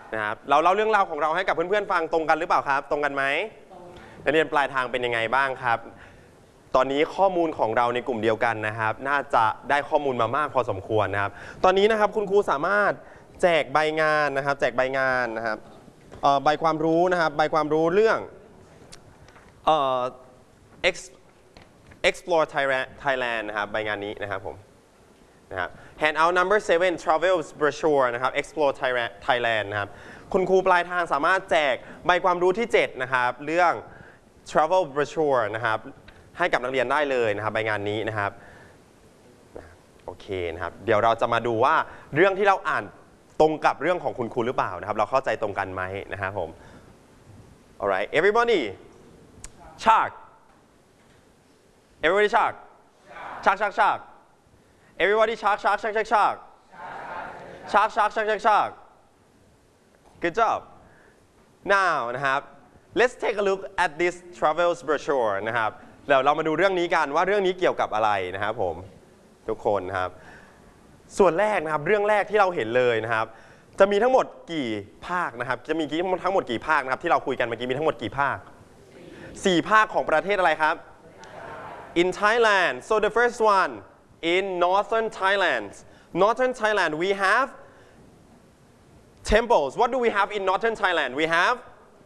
นะครับเราเล่าเรื่องราวของเราให้กับเพื่อนๆฟังตรงกันหรือเปล่าครับตรงกันไหมนักเรียนปลายทางเป็นยังไงบ้างครับตอนนี้ข้อมูลของเราในกลุ่มเดียวกันนะครับน่าจะได้ข้อมูลมามากพอสมควรนะครับตอนนี้นะครับคุณครูสามารถแจกใบงานนะครับแจกใบงานนะครับใบความรู้นะครับใบความรู้เรื่องExplore Thailand นะครับใบงานนี้นะครับผมนะครับ Handout number 7 Travel Brochure นะครับ Explore Thailand นะครับคุณครูปลายทางสามารถแจกใบความรู้ที่7นะครับเรื่อง Travel Brochure นะครับให้กับนักเรียนได้เลยนะครับใบงานนี้นะครับโอเคนะครับเดี๋ยวเราจะมาดูว่าเรื่องที่เราอ่านตรงกับเรื่องของคุณครูหรือเปล่านะครับเราเข้าใจตรงกันไหมนะครับผม alright everybody shark everybody shark shark shark shark everybody shark shark shark shark shark shark shark shark shark shark good job now นะครับ let's take a look at this travel brochure นะครับเดี๋ยวเรามาดูเรื่องนี้กันว่าเรื่องนี้เกี่ยวกับอะไรนะครับผมทุกคนนะครับส่วนแรกนะครับเรื่องแรกที่เราเห็นเลยนะครับจะมีทั้งหมดกี่ภาคนะครับจะมีทั้งหมดกี่ภาคนะครับที่เราคุยกันเมื่อกี้มีทั้งหมดกี่ภาค4ภาคของประเทศอะไรครับ in Thailand so the first one in northern Thailand we have temples what do we have in northern Thailand we have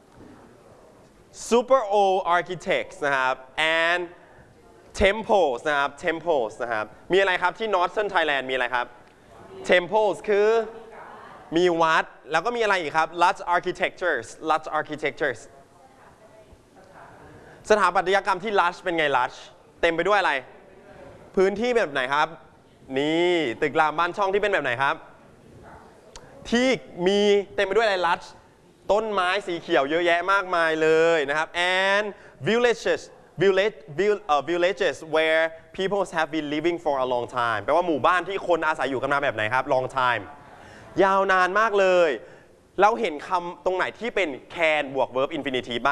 super old architects นะครับ and temples นะครับ temples นะครับมีอะไรครับที่ northern Thailand มีอะไรครับ temples คือมีวัดแล้วก็มีอะไรอีกครับ large architectures สถาปัตยกรรมที่ large เป็นไง large เต็มไปด้วยอะไรพื้นที่แบบไหนครับนี่ตึกรามบ้านช่องที่เป็นแบบไหนครับที่มีเต็มไปด้วยอะไร large ต้นไม้สีเขียวเยอะแยะมากมายเลยนะครับ and villages where people have been living for a long time แปลว่าหมู่บ้านที่คนอาศัยอยู่กันมาแบบไหนครับ long time ยาวนานมากเลยเราเห็นคำตรงไหนที่เป็น can บวก verb infinitive บ้าง